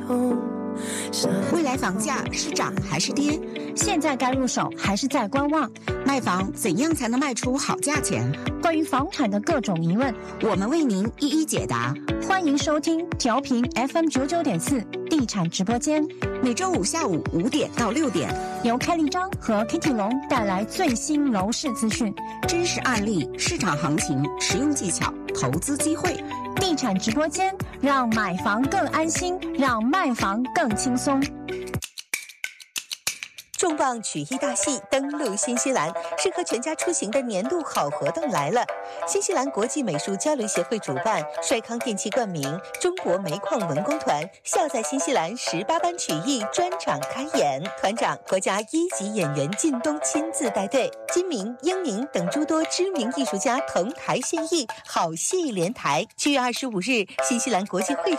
未来房价是涨还是跌？ 现在该入手还是再观望？ 卖房怎样才能卖出好价钱？ 关于房产的各种疑问， 我们为您一一解答。 欢迎收听调频 FM99.4地产直播间， 每周五下午5点到6点， 由开立章和 Kitty 龙带来最新楼市资讯、 真实案例、市场行情、实用技巧、投资机会。 地产直播间，让买房更安心，让卖房更轻松。 重磅曲艺大戏登陆新西兰，适合全家出行的年度好活动来了！新西兰国际美术交流协会主办，帅康电器冠名，中国煤矿文工团笑在新西兰18班曲艺专场开演，团长国家1级演员靳东亲自带队，金明、英宁等诸多知名艺术家同台献艺，好戏连台。7月25日，新西兰国际会